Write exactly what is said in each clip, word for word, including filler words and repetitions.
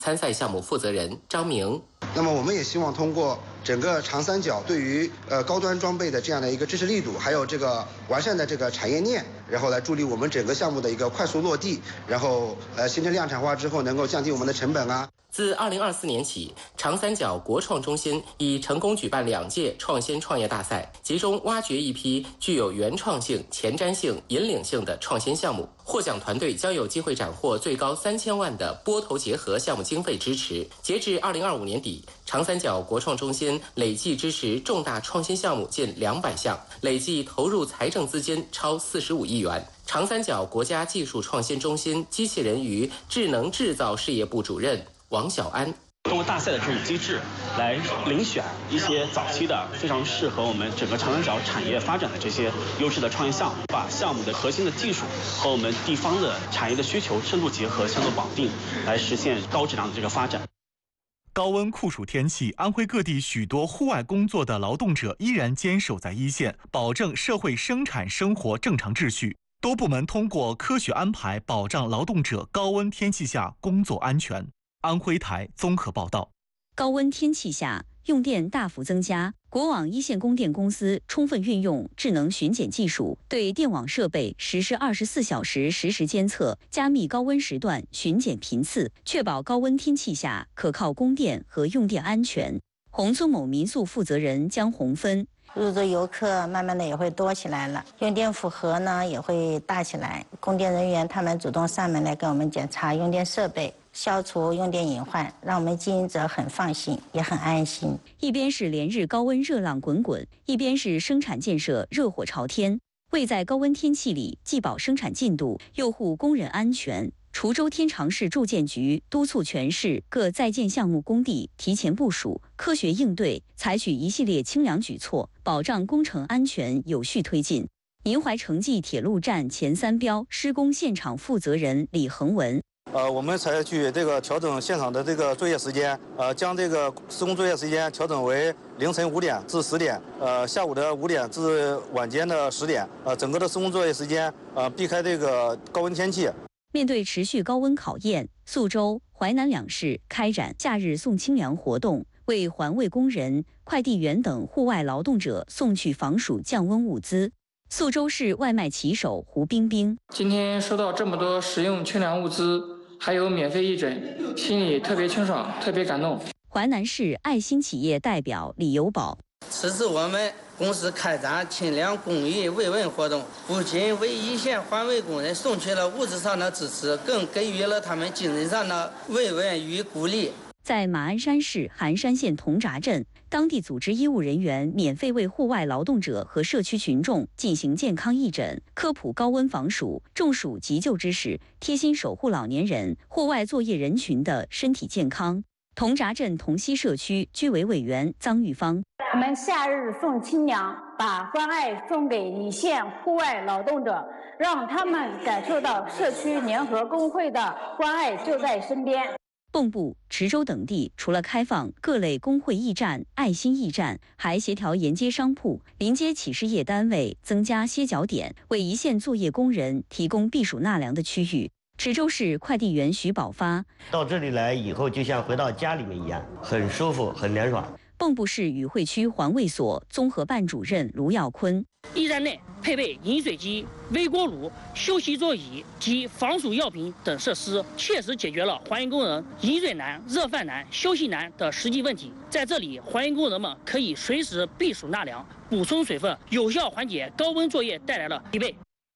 参赛项目负责人张明。 那么我们也希望通过整个长三角对于呃高端装备的这样的一个支持力度，还有这个完善的这个产业链，然后来助力我们整个项目的一个快速落地，然后呃形成量产化之后，能够降低我们的成本啊。 自二零二四年起，长三角国创中心已成功举办两届创新创业大赛，集中挖掘一批具有原创性、前瞻性、引领性的创新项目。获奖团队将有机会斩获最高三千万的拨头结合项目经费支持。截至二零二五年底，长三角国创中心累计支持重大创新项目近两百项，累计投入财政资金超四十五亿元。长三角国家技术创新中心机器人与智能制造事业部主任王小安。 通过大赛的这种机制来遴选一些早期的非常适合我们整个长三角产业发展的这些优质的创业项目，把项目的核心的技术和我们地方的产业的需求深度结合，相互绑定，来实现高质量的这个发展。 高温酷暑天气，安徽各地许多户外工作的劳动者依然坚守在一线，保证社会生产生活正常秩序。多部门通过科学安排，保障劳动者高温天气下工作安全。安徽台综合报道。 高温天气下用电大幅增加，国网一线供电公司充分运用智能巡检技术，对电网设备实施二十四小时实时监测，加密高温时段巡检频次，确保高温天气下可靠供电和用电安全。宏村某民宿负责人江红芬。 入住游客慢慢的也会多起来了，用电负荷呢也会大起来，供电人员他们主动上门来给我们检查用电设备，消除用电隐患，让我们经营者很放心也很安心。 一边是连日高温热浪滚滚，一边是生产建设热火朝天，为在高温天气里既保生产进度又护工人安全，滁州天长市住建局督促全市各在建项目工地提前部署，科学应对，采取一系列清凉举措，保障工程安全有序推进。宁淮城际铁路站前三标施工现场负责人李恒文。 呃，我们采取这个调整现场的这个作业时间，呃，将这个施工作业时间调整为凌晨五点至十点，呃，下午的五点至晚间的十点，呃，整个的施工作业时间，呃，避开这个高温天气。 面对持续高温考验，宿州、淮南两市开展夏日送清凉活动，为环卫工人、快递员等户外劳动者送去防暑降温物资。宿州市外卖骑手胡冰冰： 今天收到这么多实用清凉物资，还有免费义诊，心里特别清爽，特别感动。 淮南市爱心企业代表李有宝： 此次我们公司开展清凉公益慰问活动，不仅为一线环卫工人送去了物质上的支持，更给予了他们精神上的慰问与鼓励。 在马鞍山市寒山县同闸镇，当地组织医务人员免费为户外劳动者和社区群众进行健康义诊，科普高温防暑、中暑急救知识，贴心守护老年人、户外作业人群的身体健康。同闸镇同溪社区居委委员臧玉芳： 我们夏日送清凉，把关爱送给一线户外劳动者，让他们感受到社区联合工会的关爱就在身边。 蚌埠、池州等地除了开放各类工会驿站、爱心驿站，还协调沿街商铺、临街企事业单位增加歇脚点，为一线作业工人提供避暑纳凉的区域。池州市快递员徐宝发： 到这里来以后，就像回到家里面一样，很舒服，很凉爽。 蚌埠市语汇区环卫所综合办主任卢耀坤： 驿站内配备饮水机、微锅炉、休息座椅及防暑药品等设施，切实解决了环卫工人饮水难、热饭难、休息难的实际问题。在这里，环卫工人们可以随时避暑纳凉，补充水分，有效缓解高温作业带来的疲惫。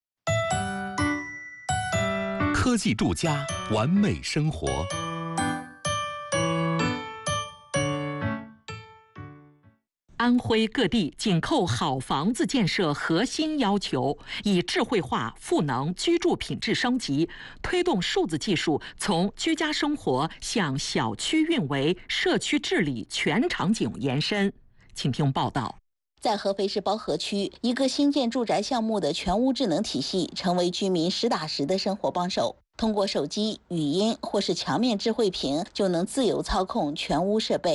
科技住家，完美生活。安徽各地紧扣好房子建设核心要求，以智慧化赋能居住品质升级，推动数字技术从居家生活向小区运维、社区治理全场景延伸。请听报道。 在合肥市包河区，一个新建住宅项目的全屋智能体系成为居民实打实的生活帮手。通过手机、语音或是墙面智慧屏，就能自由操控全屋设备。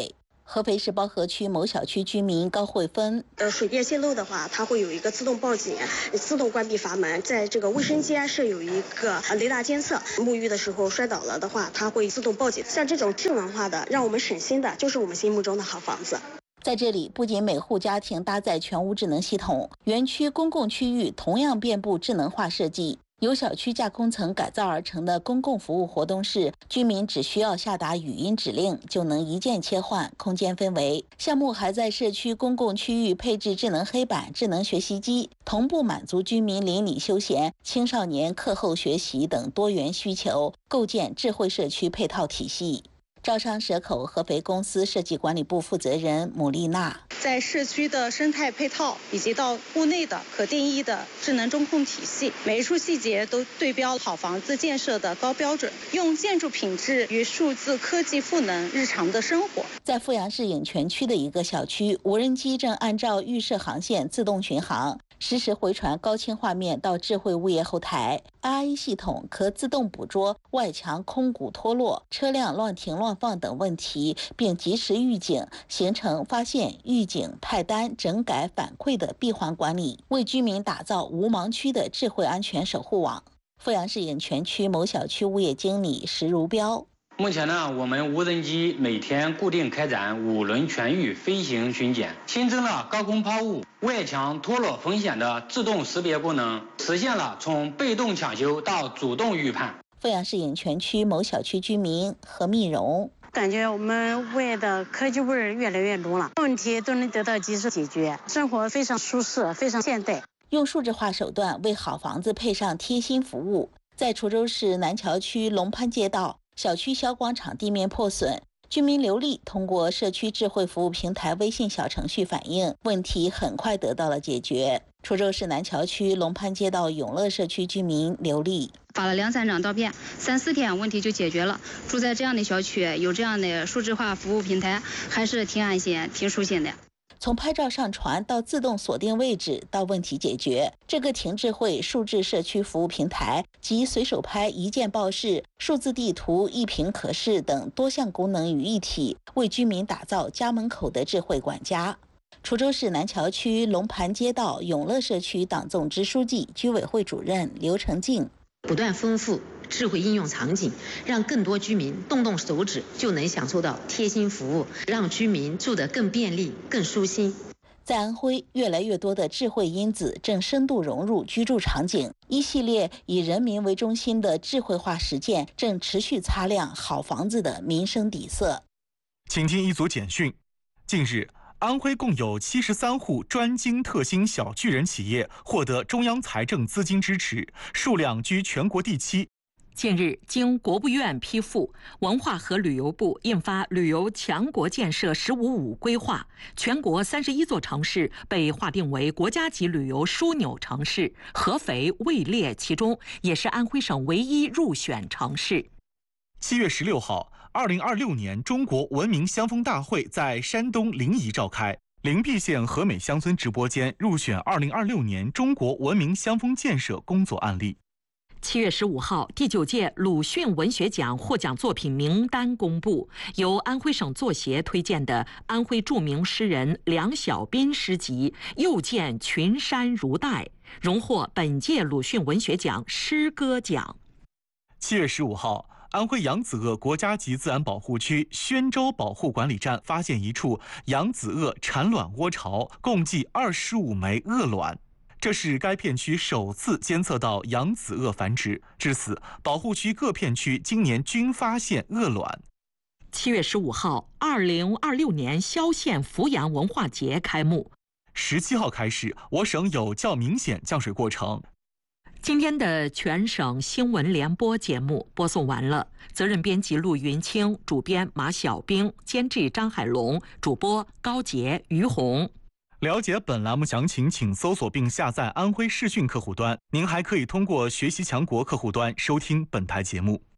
合肥市包河区某小区居民高慧芬： 呃，水电泄漏的话，它会有一个自动报警、自动关闭阀门，在这个卫生间设有一个雷达监测，沐浴的时候摔倒了的话，它会自动报警。像这种智能化的，让我们省心的，就是我们心目中的好房子。 在这里，不仅每户家庭搭载全屋智能系统，园区公共区域同样遍布智能化设计。由小区架空层改造而成的公共服务活动室，居民只需要下达语音指令，就能一键切换空间氛围。项目还在社区公共区域配置智能黑板、智能学习机，同步满足居民邻里休闲、青少年课后学习等多元需求，构建智慧社区配套体系。招商蛇口合肥公司设计管理部负责人姆丽娜： 在社区的生态配套以及到屋内的可定义的智能中控体系，每一处细节都对标好房子建设的高标准，用建筑品质与数字科技赋能日常的生活。 在富阳市颍泉区的一个小区，无人机正按照预设航线自动巡航，实时回传高清画面到智慧物业后台。R I 系统可自动捕捉外墙空鼓脱落、车辆乱停乱放等问题，并及时预警，形成发现、预警、派单、整改、反馈的闭环管理，为居民打造无盲区的智慧安全守护网。富阳市颍泉区某小区物业经理石如标： 目前呢，我们无人机每天固定开展五轮全域飞行巡检，新增了高空抛物、外墙脱落风险的自动识别功能，实现了从被动抢修到主动预判。 富阳市颍泉区某小区居民何蜜荣： 感觉我们物业的科技味儿越来越浓了，问题都能得到及时解决，生活非常舒适，非常现代。 用数字化手段为好房子配上贴心服务。在滁州市南桥区龙潘街道，小区小广场地面破损，居民刘丽通过社区智慧服务平台微信小程序反映，问题很快得到了解决。滁州市南桥区龙潘街道永乐社区居民刘丽： 发了两三张照片，三四天问题就解决了。住在这样的小区，有这样的数字化服务平台，还是挺安心、挺舒心的。 从拍照上传到自动锁定位置到问题解决，这个停智慧数字社区服务平台集随手拍、一键报视、数字地图一屏可视等多项功能于一体，为居民打造家门口的智慧管家。滁州市南桥区龙盘街道永乐社区党总支书记、居委会主任刘成静： 不断丰富智慧应用场景，让更多居民动动手指就能享受到贴心服务，让居民住得更便利、更舒心。 在安徽，越来越多的智慧因子正深度融入居住场景，一系列以人民为中心的智慧化实践正持续擦亮好房子的民生底色。 请听一组简讯。近日，安徽共有七十三户专精特新小巨人企业获得中央财政资金支持，数量居全国第七。 近日，经国务院批复，文化和旅游部印发《旅游强国建设“十五五”规划》，全国三十一座城市被划定为国家级旅游枢纽城市，合肥位列其中，也是安徽省唯一入选城市。 七月十六号，二零二六年中国文明乡风大会在山东临沂召开。灵璧县和美乡村直播间入选二零二六年中国文明乡风建设工作案例。 七月十五号，第九届鲁迅文学奖获奖作品名单公布，由安徽省作协推荐的安徽著名诗人梁小斌诗集《又见群山如黛》荣获本届鲁迅文学奖诗歌奖。 七月十五号，安徽扬子鳄国家级自然保护区宣州保护管理站发现一处扬子鳄产卵窝巢，共计二十五枚鳄卵。这是该片区首次监测到扬子鳄繁殖，至此，保护区各片区今年均发现鳄卵。 七月十五号，二零二六年萧县扶阳文化节开幕。 十七号开始，我省有较明显降水过程。 今天的全省新闻联播节目播送完了，责任编辑陆云清，主编马小兵，监制张海龙，主播高杰、于红。 了解本栏目详情，请搜索并下载安徽视讯客户端。您还可以通过学习强国客户端收听本台节目。